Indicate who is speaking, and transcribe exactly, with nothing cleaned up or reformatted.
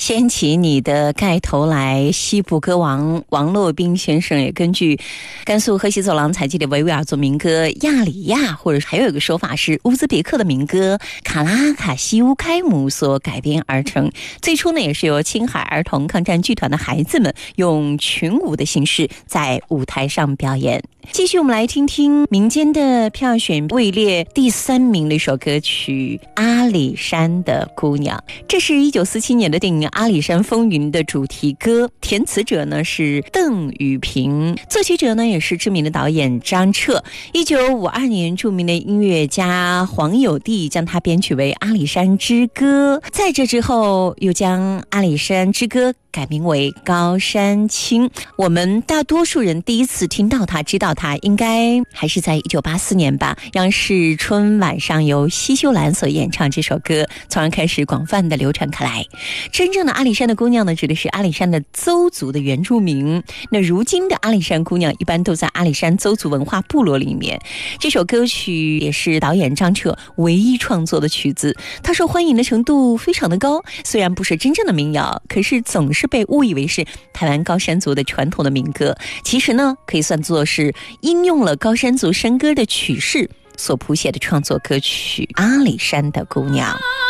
Speaker 1: 掀起你的盖头来，西部歌王王洛宾先生也根据甘肃河西走廊采集的维吾尔族民歌亚里亚，或者还有一个说法是乌兹别克的民歌卡拉卡西乌开姆所改编而成。最初呢，也是由青海儿童抗战剧团的孩子们用群舞的形式在舞台上表演。继续我们来听听民间的票选位列第三名的一首歌曲《阿里山的姑娘》，这是一九四七年的电影《阿里山风云》的主题歌，填词者呢是邓雨平，作曲者呢也是知名的导演张彻。一九五二年，著名的音乐家黄友地将它编曲为《阿里山之歌》，在这之后又将《阿里山之歌》改名为《高山青》。我们大多数人第一次听到它，知道它，应该还是在一九八四年吧，央视春晚上由奚秀兰所演唱这首歌，从而开始广泛的流传开来。真正的阿里山的姑娘呢，指的是阿里山的邹族的原住民。那如今的阿里山姑娘一般都在阿里山邹族文化部落里面。这首歌曲也是导演张彻唯一创作的曲子，他受欢迎的程度非常的高，虽然不是真正的民谣，可是总是被误以为是台湾高山族的传统的民歌。其实呢，可以算作是应用了高山族笙歌的曲式所谱写的创作歌曲《阿里山的姑娘》。